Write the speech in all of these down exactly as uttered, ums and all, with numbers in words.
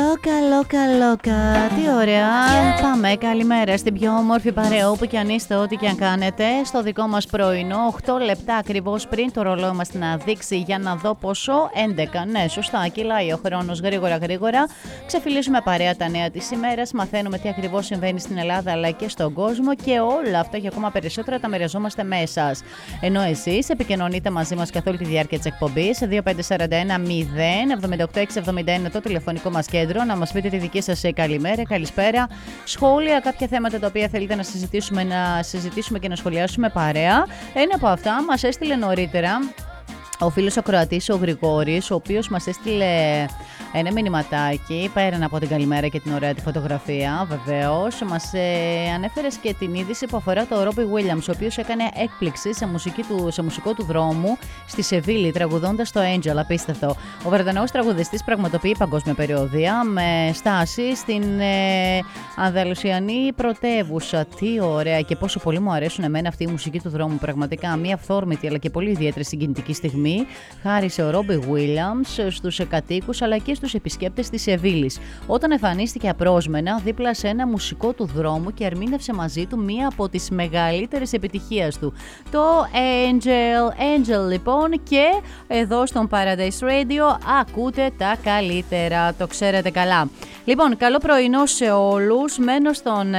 Λόκα, λόκα, λόκα. Τι ωραία. Πάμε, καλημέρα στην πιο όμορφη παρέα, όπου και αν είστε, ό,τι και αν κάνετε. Στο δικό μας πρωινό, οκτώ λεπτά ακριβώς πριν το ρολόι μας να δείξει, για να δω πόσο. έντεκα, ναι, σωστά, κυλάει ο χρόνος γρήγορα γρήγορα. Ξεφυλίζουμε παρέα τα νέα της ημέρας, μαθαίνουμε τι ακριβώς συμβαίνει στην Ελλάδα αλλά και στον κόσμο, και όλα αυτά και ακόμα περισσότερα τα μοιραζόμαστε με εσάς. Ενώ εσείς επικοινωνείτε μαζί μας καθ' όλη τη διάρκεια της εκπομπής. δύο πέντε τέσσερα ένα μηδέν εβδομήντα οκτώ έξι εβδομήντα ένα το τηλεφωνικό μας κέντρο, να μας πείτε τη δική σας καλημέρα, καλησπέρα, σχόλια, κάποια θέματα τα οποία θέλετε να συζητήσουμε, να συζητήσουμε και να σχολιάσουμε παρέα. Ένα από αυτά μας έστειλε νωρίτερα ο φίλος ο Κροατής, ο Γρηγόρης, ο οποίος μας έστειλε ένα μηνυματάκι, πέραν από την καλημέρα και την ωραία τη φωτογραφία, βεβαίως. Μας ε, ανέφερε και την είδηση που αφορά το Ρόμπι Βίλιαμς, ο οποίος έκανε έκπληξη σε, μουσική του, σε μουσικό του δρόμου στη Σεβίλη, τραγουδώντας το Angel. Απίστευτο. Ο Βρετανός τραγουδιστής πραγματοποιεί παγκόσμια περιοδία με στάση στην ε, Ανδαλουσιανή πρωτεύουσα. Τι ωραία, και πόσο πολύ μου αρέσουν εμένα αυτή η μουσική του δρόμου. Πραγματικά μια αυθόρμητη αλλά και πολύ ιδιαίτερη συγκινητική στιγμή χάρισε ο Ρόμπι Βίλιαμς στους κατοίκους αλλά και στους επισκέπτες της Σεβίλης, όταν εμφανίστηκε απρόσμενα δίπλα σε ένα μουσικό του δρόμου και ερμήνευσε μαζί του μία από τις μεγαλύτερες επιτυχίες του, το Angel. Angel λοιπόν, και εδώ στον Paradise Radio ακούτε τα καλύτερα, το ξέρετε καλά. Λοιπόν, καλό πρωινό σε όλους. Μένω στον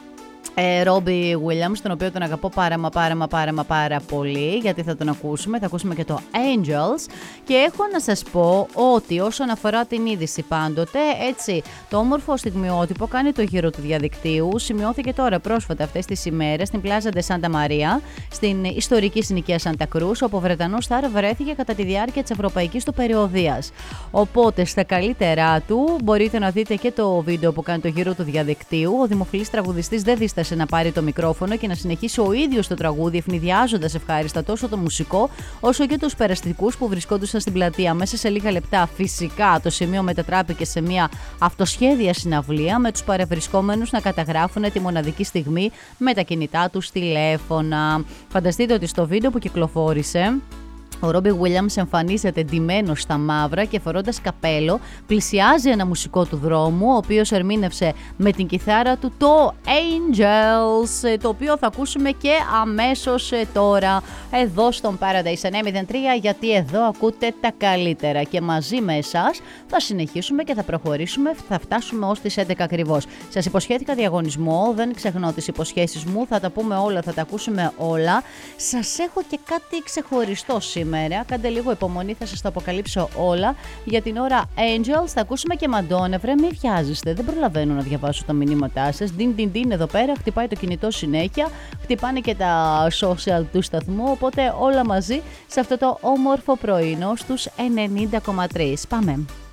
Ρόμπι Βίλιαμς, τον οποίο τον αγαπώ πάρα μα πάρα μα πάρα μα πάρα πολύ, γιατί θα τον ακούσουμε, θα ακούσουμε και το Angels, και έχω να σας πω ότι όσον αφορά την είδηση πάντοτε, έτσι, το όμορφο στιγμιότυπο κάνει το γύρο του διαδικτύου. Σημειώθηκε τώρα πρόσφατα αυτές τις ημέρες στην Πλάζα Ντε Σάντα Μαρία, στην ιστορική συνοικία Σάντα Κρούς, όπου ο Βρετανός στάρ βρέθηκε κατά τη διάρκεια της ευρωπαϊκής του περιοδίας. Οπότε στα καλύτερά του μπορείτε να δείτε και το βίντεο που κάνει το γύρο του διαδικτύου. Ο δημοφιλής τραγουδιστής δεν δίστασε να πάρει το μικρόφωνο και να συνεχίσει ο ίδιος το τραγούδι, ευνηδιάζοντας ευχάριστα τόσο το μουσικό όσο και τους περαστικούς που βρισκόντουσαν στην πλατεία. Μέσα σε λίγα λεπτά, φυσικά, το σημείο μετατράπηκε σε μια αυτοσχέδια συναυλία, με τους παρευρισκόμενους να καταγράφουν τη μοναδική στιγμή με τα κινητά τους τηλέφωνα. Φανταστείτε ότι στο βίντεο που κυκλοφόρησε, ο Ρόμπι Βίλιαμς εμφανίζεται ντυμένος στα μαύρα και φορώντας καπέλο, πλησιάζει ένα μουσικό του δρόμου, ο οποίος ερμήνευσε με την κιθάρα του το Angels, το οποίο θα ακούσουμε και αμέσως τώρα εδώ στον Paradise εννιακόσια τρία, γιατί εδώ ακούτε τα καλύτερα, και μαζί με εσάς θα συνεχίσουμε και θα προχωρήσουμε, θα φτάσουμε ως τις έντεκα ακριβώς. Σας υποσχέθηκα διαγωνισμό, δεν ξεχνώ τις υποσχέσεις μου, θα τα πούμε όλα, θα τα ακούσουμε όλα. Σας έχω και κάτι ξεχωριστό σήμερα. Κάντε λίγο υπομονή, θα σας το αποκαλύψω όλα. Για την ώρα Angels θα ακούσουμε και Madonna. Βρε, μη βιάζεστε, δεν προλαβαίνω να διαβάσω τα μηνύματά σας. Ντιν, ντιν, ντιν, εδώ πέρα χτυπάει το κινητό συνέχεια, χτυπάνε και τα social του σταθμού, οπότε όλα μαζί σε αυτό το όμορφο πρωινό στους ενενήντα κόμμα τρία. Πάμε.